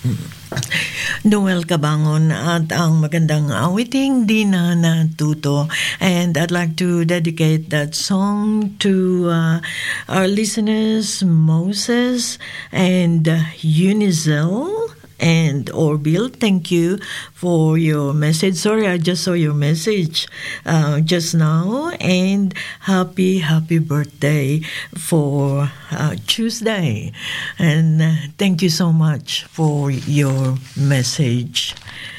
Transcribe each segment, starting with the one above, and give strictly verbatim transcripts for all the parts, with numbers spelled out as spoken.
Noel Cabangon at ang magandang awiting di na natuto. And I'd like to dedicate that song to uh, our listeners, Moses and uh, Unizel and Orville. Thank you for your message. Sorry, I just saw your message uh, just now. And happy, happy birthday for uh, Tuesday. And uh, thank you so much for your message.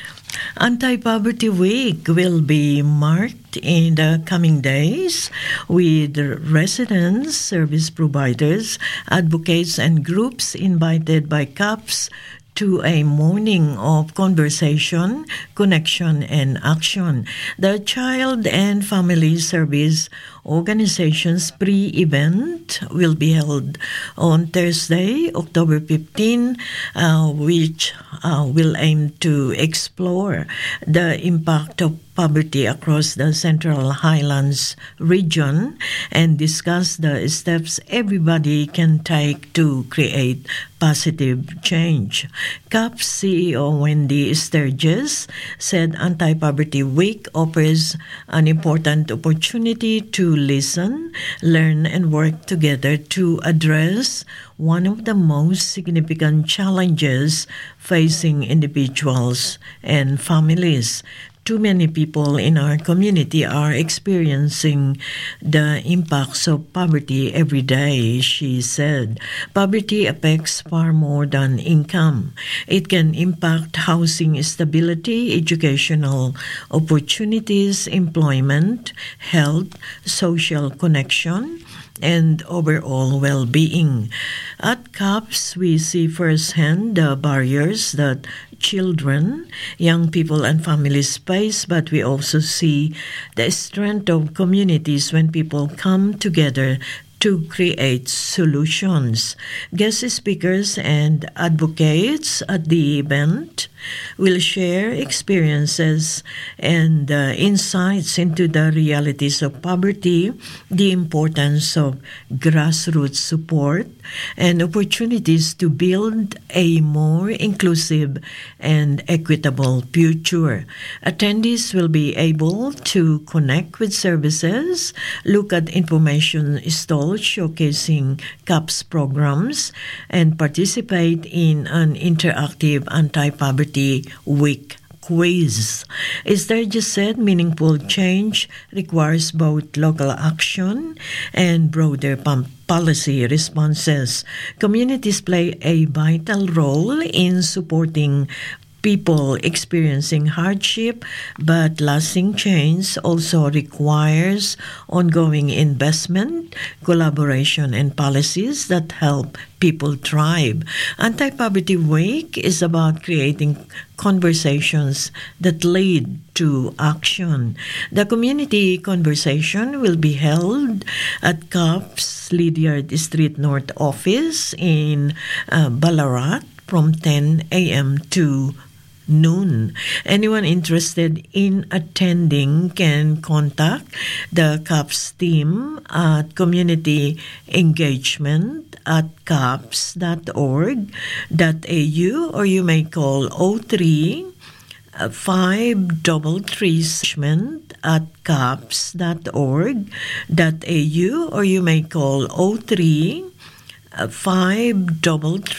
Anti-Poverty Week will be marked in the coming days with residents, service providers, advocates, and groups invited by CAPS to a morning of conversation, connection, and action. The Child and Family Service Organization's pre-event will be held on Thursday, October fifteenth, uh, which uh, will aim to explore the impact of poverty across the Central Highlands region and discuss the steps everybody can take to create positive change. CAPS C E O Wendy Sturgis said Anti-Poverty Week offers an important opportunity to listen, learn, and work together to address one of the most significant challenges facing individuals and families. Too many people in our community are experiencing the impacts of poverty every day, she said. Poverty affects far more than income. It can impact housing stability, educational opportunities, employment, health, social connection, and overall well-being. At CAPS, we see firsthand the barriers that children, young people, and families face, but we also see the strength of communities when people come together to create solutions. Guest speakers and advocates at the event will share experiences and uh, insights into the realities of poverty, the importance of grassroots support, and opportunities to build a more inclusive and equitable future. Attendees will be able to connect with services, look at information stalls showcasing CAPS programs, and participate in an interactive anti-poverty week quiz. As Sturgis said, meaningful change requires both local action and broader pump policy responses. Communities play a vital role in supporting people experiencing hardship, but lasting change also requires ongoing investment, collaboration, and policies that help people thrive. Anti-Poverty Week is about creating conversations that lead to action. The community conversation will be held at CAPS Lydiard Street North office in uh, Ballarat from ten a.m. to noon. Anyone interested in attending can contact the CAPS team at community engagement at caps dot org dot a u, or you may call oh three five three three at caps dot org dot a u, or you may call oh three five three